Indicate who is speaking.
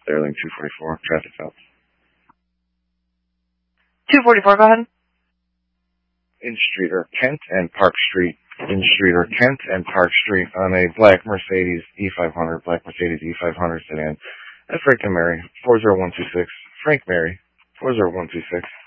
Speaker 1: Sterling 244, traffic stop.
Speaker 2: 244, go ahead.
Speaker 1: In Streeter, Kent and Park Street. In Streeter, Kent and Park Street on a black Mercedes E500 sedan. At Frank and Mary, 40126. Frank Mary, 40126.